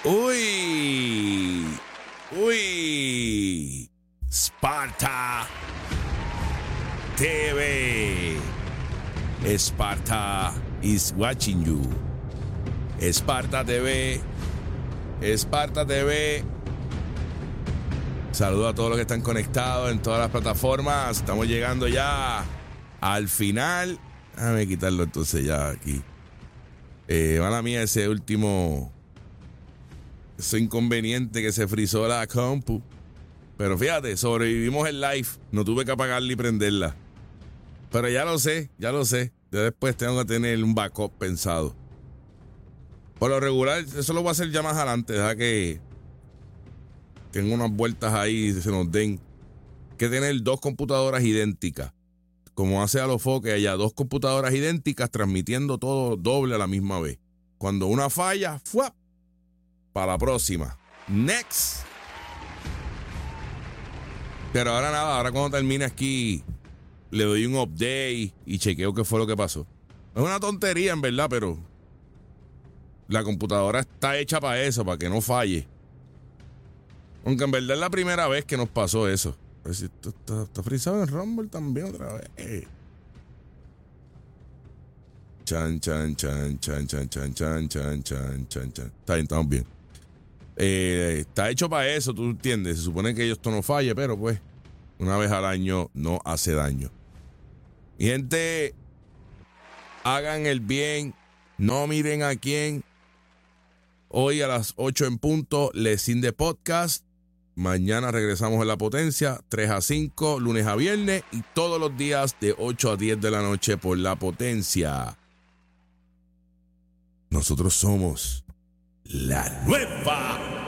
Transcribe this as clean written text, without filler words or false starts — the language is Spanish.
Uy. Sparta TV. Sparta is watching you. Sparta TV. Saludos a todos los que están conectados en todas las plataformas. Estamos llegando ya al final. Déjame quitarlo entonces ya aquí. Mala mía, ese inconveniente que se frizó la compu. Pero fíjate, sobrevivimos el live. No tuve que apagarla y prenderla. Pero ya lo sé. Yo después tengo que tener un backup pensado. Por lo regular, eso lo voy a hacer ya más adelante. Deja que tengo unas vueltas ahí y se nos den. Que tener dos computadoras idénticas. Como hace a los foques allá, dos computadoras idénticas transmitiendo todo doble a la misma vez. Cuando una falla, ¡fuap! Para la próxima. Next. Pero ahora nada, ahora cuando termine aquí, le doy un update y chequeo qué fue lo que pasó. Es una tontería en verdad, pero la computadora está hecha para eso, para que no falle. Aunque en verdad es la primera vez que nos pasó eso. A ver si esto está frizado en Rumble también otra vez. Chan. Está bien, estamos bien. Está hecho para eso, tú entiendes. Se supone que esto no falle, pero pues una vez al año no hace daño. Mi gente, hagan el bien, no miren a quién. Hoy a las 8 en punto, Lessing de Podcast. Mañana regresamos en La Potencia, 3 a 5, lunes a viernes y todos los días de 8 a 10 de la noche por La Potencia. Nosotros somos la nueva